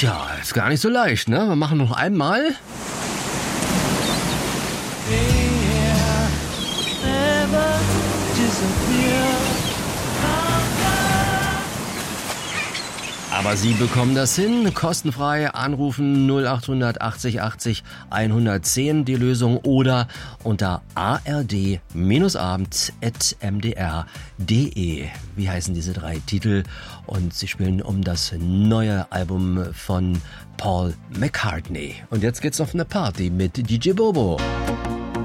Tja, ist gar nicht so leicht, ne? Wir machen noch einmal. Aber Sie bekommen das hin. Kostenfrei anrufen 0800 80 80 110 die Lösung oder unter ard-abend.mdr.de. Wie heißen diese 3 Titel? Und Sie spielen um das neue Album von Paul McCartney. Und jetzt geht's auf eine Party mit DJ Bobo.